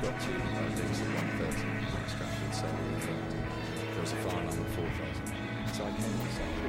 got to Leeds at 1:30 at Stratford, so there was a fire alarm at 4:30. So I came myself.